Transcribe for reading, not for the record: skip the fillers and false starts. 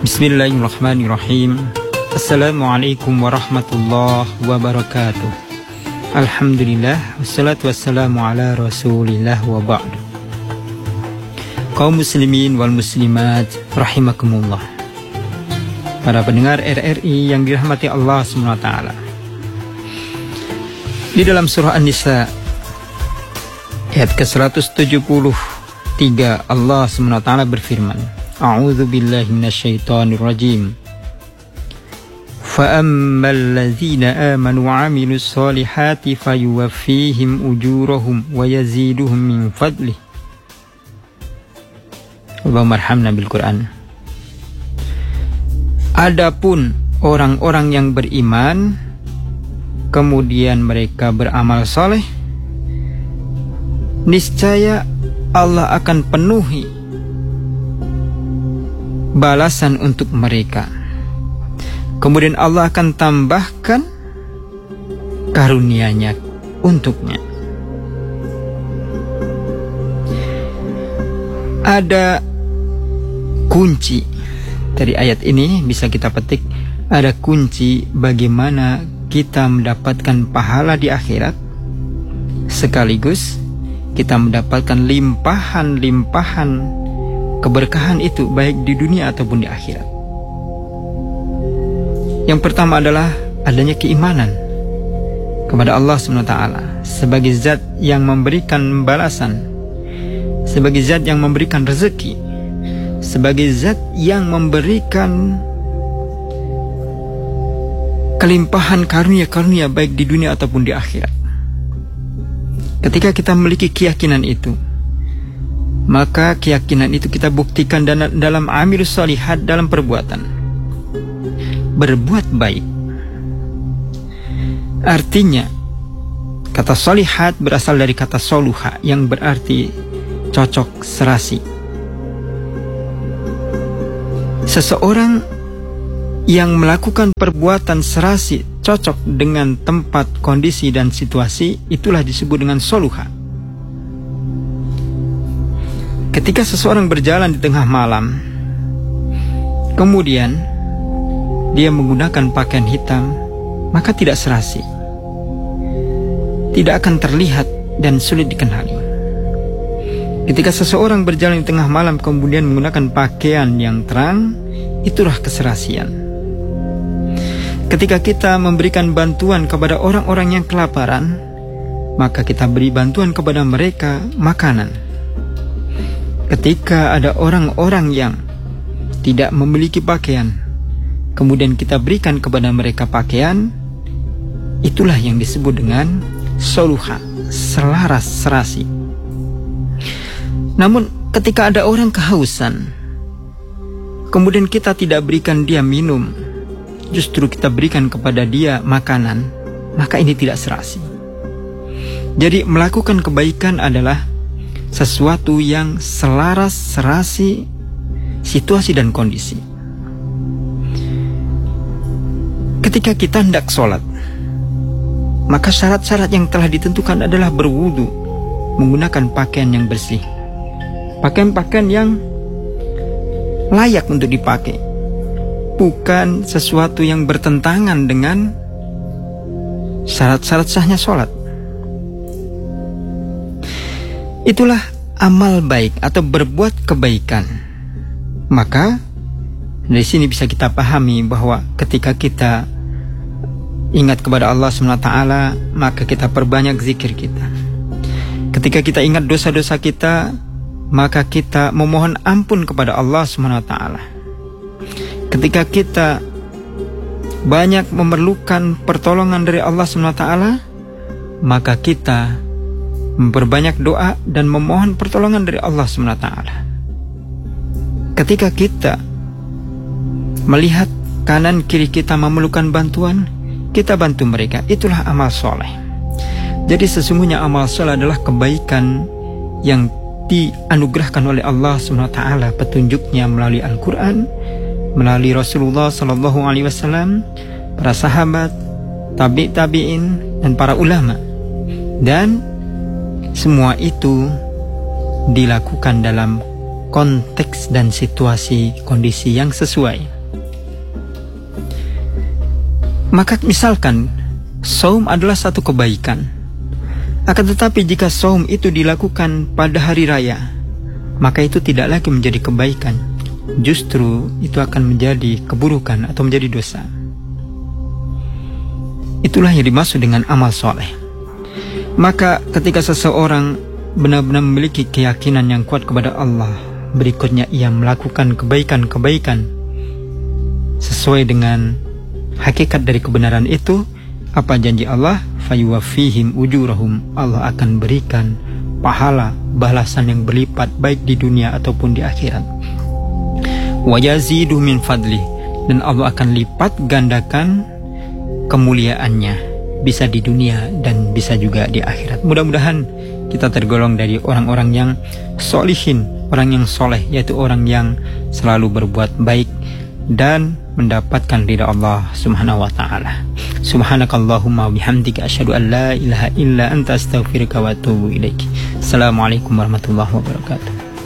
Bismillahirrahmanirrahim. Assalamualaikum warahmatullahi wabarakatuh. Alhamdulillah, wassalatu wassalamu ala rasulillah wa ba'du. Kaum muslimin wal muslimat rahimakumullah, para pendengar RRI yang dirahmati Allah SWT. Di dalam surah An-Nisa ayat ke-173 Allah SWT berfirman, A'udzu billahi minasyaitonir rajim. Fa ammal ladzina amanu wa 'amilus solihati fayuwaffihim ujurahum wa yaziduhum min fadlih. Allahumma arhamna bil Qur'an. Adapun orang-orang yang beriman kemudian mereka beramal soleh, niscaya Allah akan penuhi balasan untuk mereka. Kemudian Allah akan tambahkan karunia-Nya untuknya. Ada kunci dari ayat ini, bisa kita petik. Ada kunci bagaimana kita mendapatkan pahala di akhirat, sekaligus kita mendapatkan limpahan-limpahan keberkahan itu baik di dunia ataupun di akhirat. Yang pertama adalah adanya keimanan kepada Allah SWT sebagai zat yang memberikan balasan, sebagai zat yang memberikan rezeki, sebagai zat yang memberikan kelimpahan karunia-karunia baik di dunia ataupun di akhirat. Ketika kita memiliki keyakinan itu, maka keyakinan itu kita buktikan dalam amilus sholihat, dalam perbuatan berbuat baik. Artinya kata sholihat berasal dari kata soluha yang berarti cocok, serasi. Seseorang yang melakukan perbuatan serasi, cocok dengan tempat, kondisi dan situasi, itulah disebut dengan soluha. Ketika seseorang berjalan di tengah malam, kemudian dia menggunakan pakaian hitam, maka tidak serasi, tidak akan terlihat dan sulit dikenali. Ketika seseorang berjalan di tengah malam kemudian menggunakan pakaian yang terang, itulah keserasian. Ketika kita memberikan bantuan kepada orang-orang yang kelaparan, maka kita beri bantuan kepada mereka makanan. Ketika ada orang-orang yang tidak memiliki pakaian, kemudian kita berikan kepada mereka pakaian, itulah yang disebut dengan soluha, selaras, serasi. Namun ketika ada orang kehausan, kemudian kita tidak berikan dia minum, justru kita berikan kepada dia makanan, maka ini tidak serasi. Jadi melakukan kebaikan adalah sesuatu yang selaras, serasi situasi dan kondisi. Ketika kita hendak sholat, maka syarat-syarat yang telah ditentukan adalah berwudu, menggunakan pakaian yang bersih, pakaian-pakaian yang layak untuk dipakai, bukan sesuatu yang bertentangan dengan syarat-syarat sahnya sholat. Itulah amal baik atau berbuat kebaikan. Maka dari sini bisa kita pahami bahwa ketika kita ingat kepada Allah SWT, maka kita perbanyak zikir kita. Ketika kita ingat dosa-dosa kita, maka kita memohon ampun kepada Allah SWT. Ketika kita banyak memerlukan pertolongan dari Allah SWT, maka kita memperbanyak doa dan memohon pertolongan dari Allah SWT. Ketika kita melihat kanan kiri kita memerlukan bantuan, kita bantu mereka, itulah amal soleh. Jadi sesungguhnya amal soleh adalah kebaikan yang dianugerahkan oleh Allah SWT, petunjuknya melalui Al-Quran, melalui Rasulullah SAW, para sahabat, tabi'in, dan para ulama. Dan semua itu dilakukan dalam konteks dan situasi kondisi yang sesuai. Maka misalkan saum adalah satu kebaikan, akan tetapi jika saum itu dilakukan pada hari raya, maka itu tidak lagi menjadi kebaikan, justru itu akan menjadi keburukan atau menjadi dosa. Itulah yang dimaksud dengan amal soleh. Maka ketika seseorang benar-benar memiliki keyakinan yang kuat kepada Allah, berikutnya ia melakukan kebaikan-kebaikan sesuai dengan hakikat dari kebenaran itu, apa janji Allah? Fayuwaffihim ujurahum, Allah akan berikan pahala balasan yang berlipat baik di dunia ataupun di akhirat. Wa yazidu min fadli, dan Allah akan lipat gandakan kemuliaannya, bisa di dunia dan bisa juga di akhirat. Mudah-mudahan kita tergolong dari orang-orang yang solihin, orang yang soleh, yaitu orang yang selalu berbuat baik dan mendapatkan ridha Allah Subhanahu wa ta'ala. Subhanakallahumma bihamdika asyhadu an la ilaha illa anta astaghfiruka wa atubu ilaik. Assalamualaikum warahmatullahi wabarakatuh.